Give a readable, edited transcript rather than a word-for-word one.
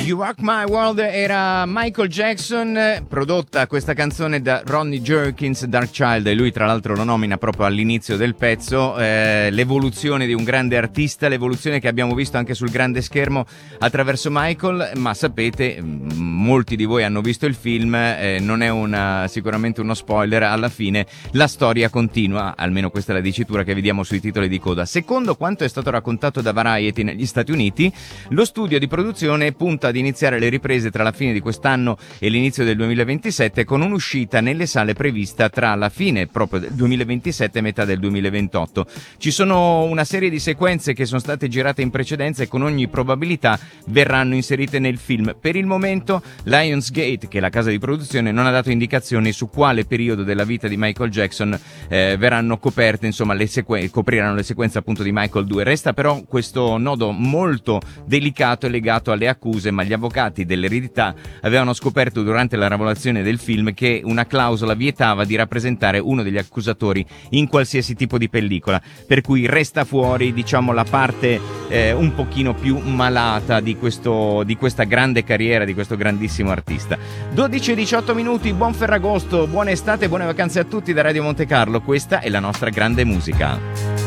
You Rock My World era Michael Jackson, prodotta questa canzone da Ronnie Jerkins, Dark Child, e lui tra l'altro lo nomina proprio all'inizio del pezzo, l'evoluzione di un grande artista, l'evoluzione che abbiamo visto anche sul grande schermo attraverso Michael, ma sapete, molti di voi hanno visto il film, non è sicuramente uno spoiler, alla fine la storia continua, almeno questa è la dicitura che vediamo sui titoli di coda. Secondo quanto è stato raccontato da Variety negli Stati Uniti, lo studio di produzione punta ad iniziare le riprese tra la fine di quest'anno e l'inizio del 2027, con un'uscita nelle sale prevista tra la fine proprio del 2027 e metà del 2028. Ci sono una serie di sequenze che sono state girate in precedenza e con ogni probabilità verranno inserite nel film. Per il momento Lionsgate, che è la casa di produzione, non ha dato indicazioni su quale periodo della vita di Michael Jackson verranno coperte, insomma copriranno le sequenze appunto di Michael 2. Resta però questo nodo molto delicato e legato alle accuse, ma gli avvocati dell'eredità avevano scoperto durante la lavorazione del film che una clausola vietava di rappresentare uno degli accusatori in qualsiasi tipo di pellicola, per cui resta fuori, diciamo, la parte un pochino più malata di questa grande carriera di questo grandissimo artista. 12 e 18 minuti, buon Ferragosto, buona estate, buone vacanze a tutti da Radio Monte Carlo. Questa è la nostra grande musica.